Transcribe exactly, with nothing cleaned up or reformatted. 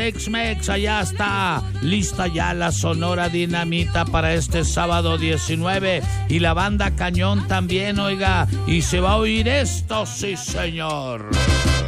Tex-Mex, allá está lista ya la Sonora Dinamita para este sábado diecinueve y la banda Cañón también, oiga, y se va a oír esto, sí señor.